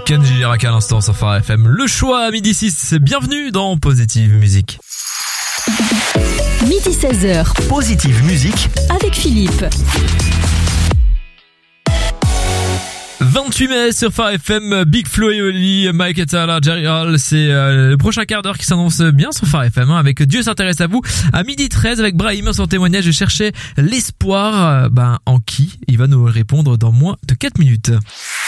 Kenji Girac à l'instant sur Phare FM. Le choix à midi 6, bienvenue dans Positive Musique. Midi 16h. Positive Musique avec Philippe. 28 mai sur Phare FM, Big Flo et Oli, Mike Etala, Jerry Hall, c'est le prochain quart d'heure qui s'annonce bien sur Phare FM, avec Dieu s'intéresse à vous. À midi 13 avec Brahim, son témoignage, je cherchais l'espoir, en qui il va nous répondre dans moins de 4 minutes.